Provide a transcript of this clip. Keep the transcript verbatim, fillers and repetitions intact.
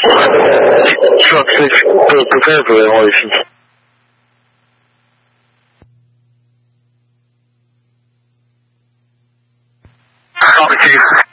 希望自己对不再主人我的心情。好，谢谢。